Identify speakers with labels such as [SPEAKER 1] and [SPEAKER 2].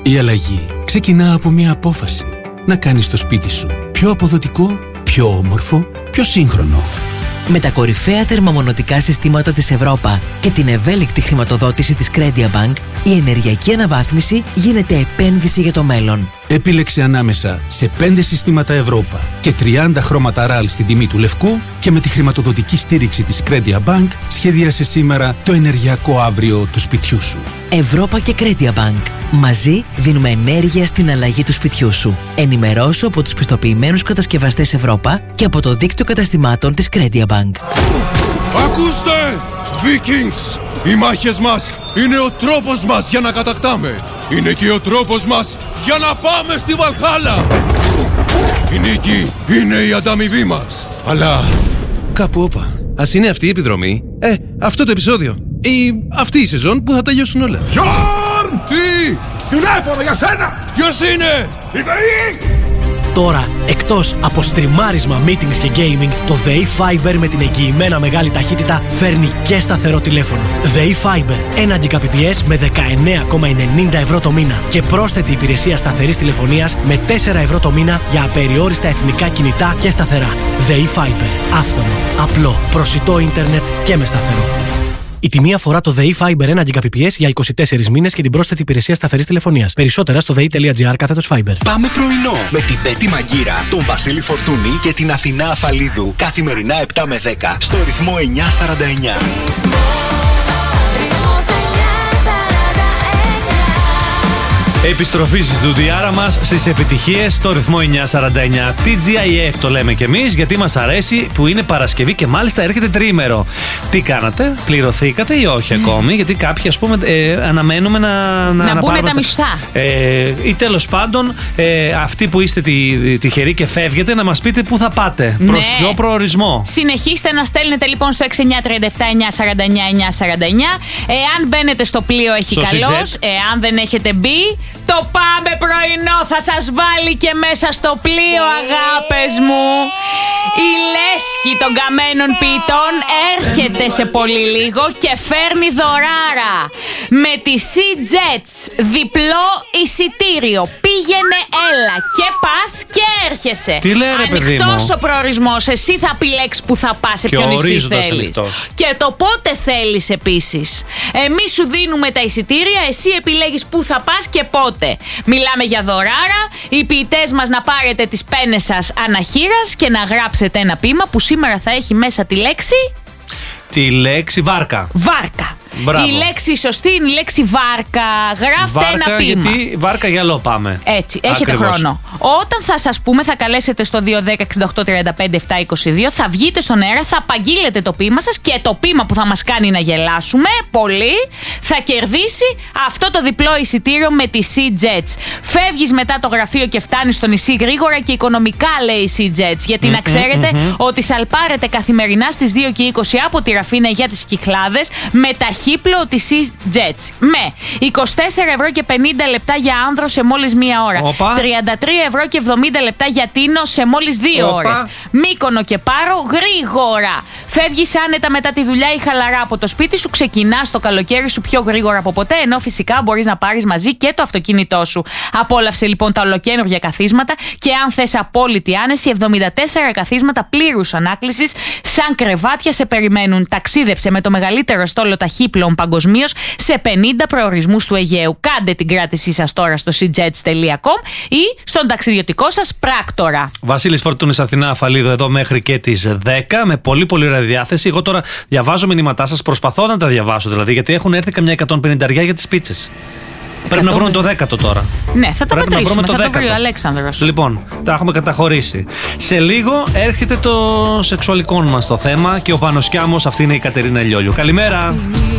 [SPEAKER 1] Η αλλαγή ξεκινά από μια απόφαση. Να κάνεις το σπίτι σου πιο αποδοτικό, πιο όμορφο, πιο σύγχρονο.
[SPEAKER 2] Με τα κορυφαία θερμομονωτικά συστήματα της Ευρώπα και την ευέλικτη χρηματοδότηση της Credia Bank, η ενεργειακή αναβάθμιση γίνεται επένδυση για το μέλλον.
[SPEAKER 1] Επίλεξε ανάμεσα σε 5 συστήματα Ευρώπα και 30 χρώματα RAL στην τιμή του λευκού και με τη χρηματοδοτική στήριξη της Credia Bank σχεδίασε σήμερα το ενεργειακό αύριο του σπιτιού σου.
[SPEAKER 2] Ευρώπα και Credia Bank. Μαζί δίνουμε ενέργεια στην αλλαγή του σπιτιού σου. Ενημερώσου από τους πιστοποιημένους κατασκευαστές Ευρώπα και από το δίκτυο καταστημάτων της Credia Bank.
[SPEAKER 3] Ακούστε! Vikings! Οι μάχες μας είναι ο τρόπος μας για να κατακτάμε. Είναι και ο τρόπος μας για να πάμε στη Βαλχάλα. Η νίκη είναι η ανταμοιβή μας. Αλλά κάπου όπα. Ας είναι αυτή η επιδρομή, αυτό το επεισόδιο ή αυτή η σεζόν που θα τελειώσουν όλα.
[SPEAKER 4] Γιόρν!
[SPEAKER 3] Τι!
[SPEAKER 4] Τηλέφωνο για σένα!
[SPEAKER 3] Ποιος είναι?
[SPEAKER 4] Η ΔΕΗ!
[SPEAKER 5] Τώρα, εκτός από στριμάρισμα, meetings και gaming, το ΔΕΗ Fiber με την εγγυημένα μεγάλη ταχύτητα φέρνει και σταθερό τηλέφωνο. ΔΕΗ Fiber, 1 Gbps με 19,90 ευρώ το μήνα και πρόσθετη υπηρεσία σταθερής τηλεφωνίας με 4 ευρώ το μήνα για απεριόριστα εθνικά κινητά και σταθερά. ΔΕΗ Fiber, άφθονο, απλό, προσιτό ίντερνετ και με σταθερό. Η τιμή αφορά το ΔΕΗ Fiber 1 Gbps για 24 μήνες και την πρόσθετη υπηρεσία σταθερής τηλεφωνίας. Περισσότερα στο dei.gr/Fiber.
[SPEAKER 6] Πάμε πρωινό με τη Μπέτη Μαγκύρα, τον Βασίλη Φορτούνη και την Αθηνά Αφαλίδου. Καθημερινά 7 με 10 στο ρυθμό 949.
[SPEAKER 7] Επιστροφή στη στουδιάρα μας στις επιτυχίες στο ρυθμό 949. TGIF το λέμε κι εμείς, γιατί μας αρέσει που είναι Παρασκευή και μάλιστα έρχεται τριήμερο. Τι κάνατε, πληρωθήκατε ή όχι ακόμη? Γιατί κάποιοι, ας πούμε, αναμένουμε να
[SPEAKER 8] μπουν τα μισθά.
[SPEAKER 7] Ή τέλος πάντων, αυτοί που είστε τυχεροί και φεύγετε, να μας πείτε πού θα πάτε. Προς ποιο προορισμό.
[SPEAKER 8] Συνεχίστε να στέλνετε λοιπόν στο 6937 949 949. Εάν μπαίνετε στο πλοίο, έχει καλώς. Εάν δεν έχετε μπει, το πάμε πρωινό θα σας βάλει και μέσα στο πλοίο, αγάπες μου. Η λέσχη των καμένων ποιητών έρχεται σε πολύ λίγο και φέρνει δωράρα. Με τη Sea Jets διπλό εισιτήριο. Πήγαινε, έλα και πας και έρχεσαι.
[SPEAKER 7] Τι λέει, ρε παιδί μου?
[SPEAKER 8] Ανοιχτός ο προορισμός. Εσύ θα επιλέξεις που θα πας, σε ποιο νησί θέλεις. Και το πότε θέλεις επίσης. Εμείς σου δίνουμε τα εισιτήρια, εσύ επιλέγεις που θα πας και πότε. Μιλάμε για δωράρα. Οι ποιητές μας να πάρετε τις πένες σας αναχείρας και να γράψετε ένα ποίημα που σήμερα θα έχει μέσα τη λέξη.
[SPEAKER 7] Τη λέξη βάρκα.
[SPEAKER 8] Βάρκα.
[SPEAKER 7] Μπράβο.
[SPEAKER 8] Η λέξη σωστή είναι η λέξη βάρκα. Γράφτε ένα ποίημα.
[SPEAKER 7] Γιατί βάρκα γυαλό πάμε.
[SPEAKER 8] Έτσι, έχετε χρόνο. Όταν θα σας πούμε, θα καλέσετε στο 210-68-35-722, θα βγείτε στον αέρα, θα απαγγείλετε το ποίημα σας και το ποίημα που θα μας κάνει να γελάσουμε πολύ θα κερδίσει αυτό το διπλό εισιτήριο με τη Sea Jets. Φεύγεις μετά το γραφείο και φτάνεις στο νησί γρήγορα και οικονομικά, λέει η Sea Jets. Γιατί να ξέρετε ότι σαλπάρετε καθημερινά στις 2:20 από τη Ραφίνα για τις Κυκλάδες με ταχύπλο τη Sea Jets. Με 24 ευρώ και 50 λεπτά για άνδρο σε μόλις μία ώρα. 33 ευρώ και 70 λεπτά για Τίνο σε μόλις 2 ώρες. Μύκονο και Πάρο γρήγορα. Φεύγεις άνετα μετά τη δουλειά ή χαλαρά από το σπίτι σου, ξεκινάς το καλοκαίρι σου πιο γρήγορα από ποτέ, ενώ φυσικά μπορείς να πάρεις μαζί και το αυτοκίνητό σου. Απόλαυσε λοιπόν τα ολοκαίνουργια καθίσματα και αν θες απόλυτη άνεση, 74 καθίσματα πλήρους ανάκλησης σαν κρεβάτια σε περιμένουν. Ταξίδεψε με το μεγαλύτερο στόλο ταχύπλων παγκοσμίως σε 50 προορισμούς του Αιγαίου. Κάντε την κράτησή σας τώρα στο seajets.com ή στον ταξιδιωτικό σας πράκτορα.
[SPEAKER 7] Βασίλης Φορτούνης, Αθηνά Αφαλίδου, εδώ μέχρι και τις 10 με πολύ πολύ ωραία διάθεση. Εγώ τώρα διαβάζω μηνύματά σας, προσπαθώ να τα διαβάσω δηλαδή, γιατί έχουν έρθει καμιά 150 για τις πίτσες. Πρέπει να βρούμε το 10ο τώρα.
[SPEAKER 8] Ναι, θα τα μετρήσουμε,
[SPEAKER 7] θα
[SPEAKER 8] το βρει ο Αλέξανδρος.
[SPEAKER 7] Λοιπόν, τα έχουμε καταχωρήσει. Σε λίγο έρχεται το σεξουαλικό μας το θέμα και ο Πανοσκιάμος, αυτή είναι η Κατερίνα Λιόλιου. Καλημέρα!